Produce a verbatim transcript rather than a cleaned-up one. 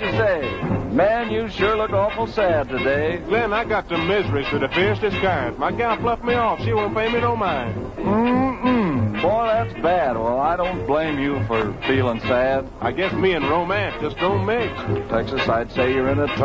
you say? Man, you sure look awful sad today. Glenn, I got the miseries to the fiercest kind. My gal fluffed me off. She won't pay me no mind. Mm-mm. Boy, that's bad. Well, I don't blame you for feeling sad. I guess me and romance just don't mix. Texas, I'd say you're in a